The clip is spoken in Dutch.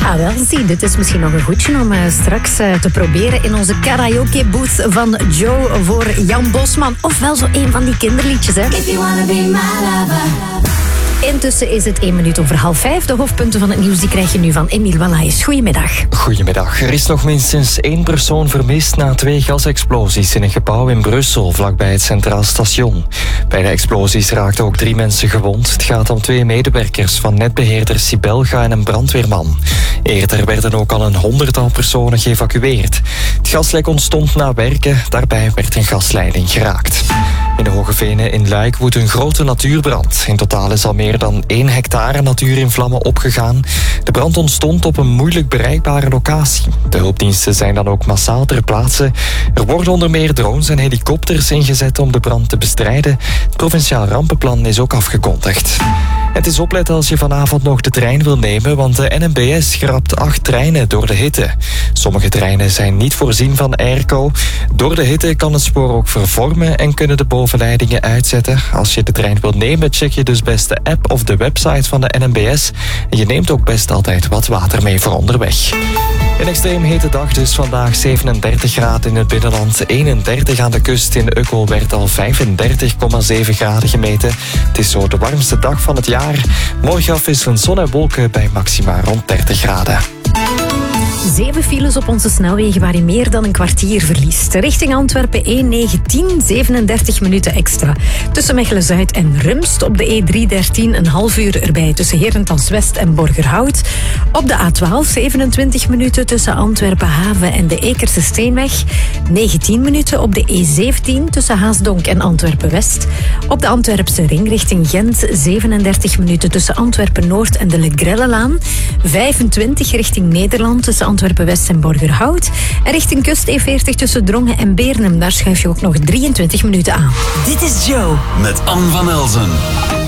Ah, wel, zie, dit is misschien nog een goedje om straks te proberen in onze karaoke booth van Joe voor Jan Bosman. Ofwel zo een van die kinderliedjes, hè. If you wanna be my lover. Intussen is het 5:01. De hoofdpunten van het nieuws die krijg je nu van Emiel Wallaes. Goedemiddag. Goedemiddag. Er is nog minstens 1 persoon vermist na 2 gasexplosies in een gebouw in Brussel, vlakbij het Centraal Station. Bij de explosies raakten ook 3 mensen gewond. Het gaat om 2 medewerkers van netbeheerder Sibelga en een brandweerman. Eerder werden ook al een 100-tal personen geëvacueerd. Het gaslek ontstond na werken, daarbij werd een gasleiding geraakt. In de Hoge Venen in Luik woedt een grote natuurbrand. In totaal is al meer dan 1 hectare natuur in vlammen opgegaan. De brand ontstond op een moeilijk bereikbare locatie. De hulpdiensten zijn dan ook massaal ter plaatse. Er worden onder meer drones en helikopters ingezet om de brand te bestrijden. Het provinciaal rampenplan is ook afgekondigd. Het is opletten als je vanavond nog de trein wil nemen, want de NMBS schrapt 8 treinen door de hitte. Sommige treinen zijn niet voorzien van airco. Door de hitte kan het spoor ook vervormen en kunnen de bovenleidingen uitzetten. Als je de trein wil nemen, check je dus best de app of de website van de NMBS. En je neemt ook best altijd wat water mee voor onderweg. Een extreem hete dag dus vandaag, 37 graden in het binnenland, 31 aan de kust. In Ukkel werd al 35,7 graden gemeten. Het is zo de warmste dag van het jaar. Morgen afwisselend zon en wolken bij maxima rond 30 graden. 7 files op onze snelwegen waar je meer dan een kwartier verliest. Richting Antwerpen E19, 37 minuten extra. Tussen Mechelen-Zuid en Rumst. Op de E313 een half uur erbij tussen Herentals-West en Borgerhout. Op de A12 27 minuten tussen Antwerpen-Haven en de Ekerse Steenweg. 19 minuten op de E17 tussen Haasdonk en Antwerpen-West. Op de Antwerpse ring richting Gent 37 minuten tussen Antwerpen-Noord en de Le Grellelaan. 25 richting Nederland tussen Antwerpen-West en Borgerhout. En richting kust E40 tussen Drongen en Beernem. Daar schuif je ook nog 23 minuten aan. Dit is Joe. Met Anne van Elzen.